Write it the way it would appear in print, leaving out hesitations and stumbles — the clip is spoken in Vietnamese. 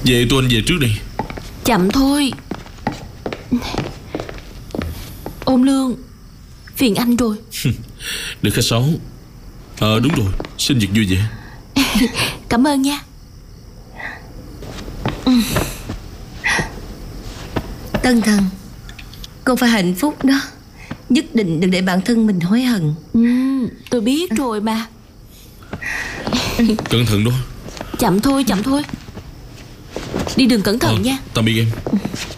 Vậy tôi anh về trước đây. Chậm thôi. Ôn Lương, phiền anh rồi. Được khách Sáu. Đúng rồi, sinh nhật vui vẻ. Cảm ơn nha. Tân Thần, con phải hạnh phúc đó. Nhất định đừng để bản thân mình hối hận. Tôi biết rồi mà. Cẩn thận đó. Chậm thôi, chậm thôi. Đi đường cẩn thận nha. Tạm biệt em.